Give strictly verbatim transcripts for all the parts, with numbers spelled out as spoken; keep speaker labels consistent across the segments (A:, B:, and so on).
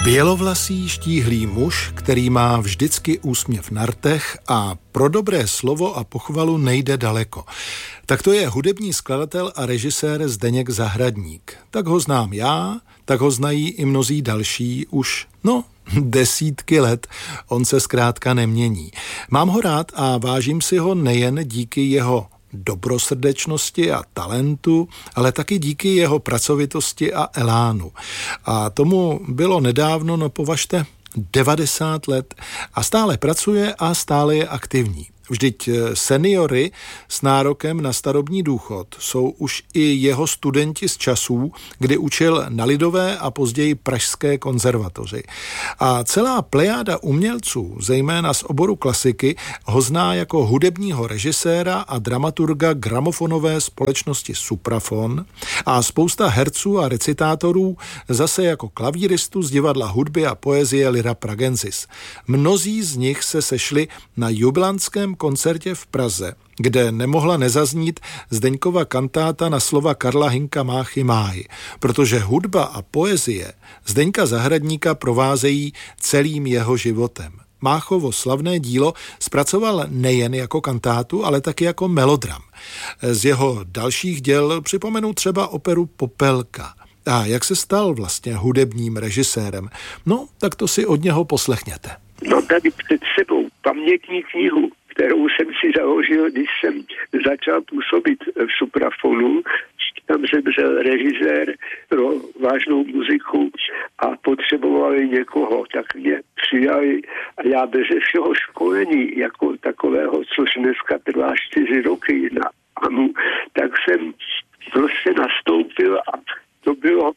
A: Bělovlasý štíhlý muž, který má vždycky úsměv na rtech a pro dobré slovo a pochvalu nejde daleko. Tak to je hudební skladatel a režisér Zdeněk Zahradník. Tak ho znám já, tak ho znají i mnozí další už, no, desítky let. On se zkrátka nemění. Mám ho rád a vážím si ho nejen díky jeho dobrosrdečnosti a talentu, ale taky díky jeho pracovitosti a elánu. A tomu bylo nedávno, no považte, devadesát let a stále pracuje a stále je aktivní. Vždyť seniory s nárokem na starobní důchod jsou už i jeho studenti z časů, kdy učil na Lidové a později Pražské konzervatoři. A celá plejáda umělců, zejména z oboru klasiky, ho zná jako hudebního režiséra a dramaturga gramofonové společnosti Suprafon a spousta herců a recitátorů zase jako klavíristu z divadla hudby a poezie Lyra Pragensis. Mnozí z nich se sešli na jubilantském koncertě v Praze, kde nemohla nezaznít Zdeňkova kantáta na slova Karla Hynka Máchy máj, protože hudba a poezie Zdeňka Zahradníka provázejí celým jeho životem. Máchovo slavné dílo zpracoval nejen jako kantátu, ale taky jako melodram. Z jeho dalších děl připomenu třeba operu Popelka. A jak se stal vlastně hudebním režisérem? No, tak to si od něho poslechněte.
B: No tady před sebou pamětní knihu, kterou jsem si založil, když jsem začal působit v Suprafonu. Tam zemřel režisér pro vážnou muziku a potřebovali někoho, tak mě přijali a já bez všeho školení, jako takového, což dneska trvá čtyři roky na AMU, tak jsem prostě nastoupil a to bylo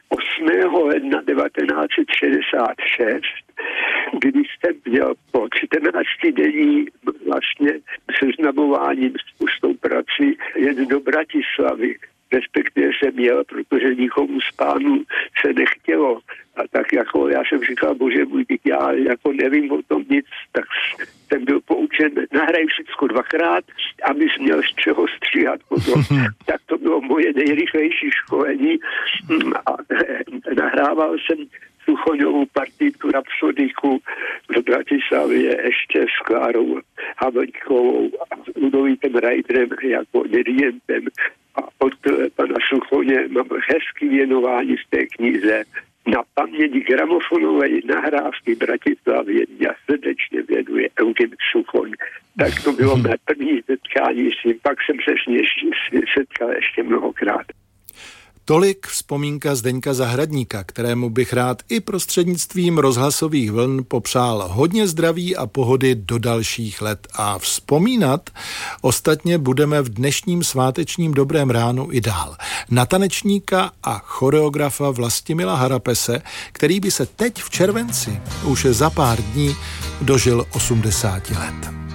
B: osmého ledna devatenáct set šedesát šest, kdy jsem měl po čtrnáctidenní vlastně seznamováním s tou prací jen do Bratislavy. Respektive jsem měl, protože nikomu z pánů se nechtělo. A tak jako já jsem říkal, bože můj, já jako nevím o tom nic, tak jsem byl poučen, nahraj všechno dvakrát, abys měl z čeho stříhat potom. Tak to bylo moje nejrychlejší školení a nahrával jsem Suchoňovou partitu Rapsodiku v Bratislavě ještě s Klárou Havelníkovou a Ludovíkem Reiterem jako dirigientem. A od pana Suchoně mám hezký věnování z té knize na paměť gramofonové nahrávky Bratislavě. Já srdečně věnuje Eugen Suchoň. Tak to bylo mé první setkání s ním. Pak jsem se s ním setkal ještě mnohokrát.
A: Tolik vzpomínka Zdeňka Zahradníka, kterému bych rád i prostřednictvím rozhlasových vln popřál hodně zdraví a pohody do dalších let. A vzpomínat ostatně budeme v dnešním svátečním Dobrém ránu i dál. Na tanečníka a choreografa Vlastimila Harapese, který by se teď v červenci už za pár dní dožil osmdesáti let.